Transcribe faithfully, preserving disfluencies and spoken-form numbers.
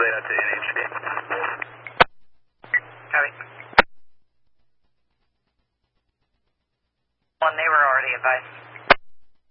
relay that to N H D. Copy. One, they were already advised.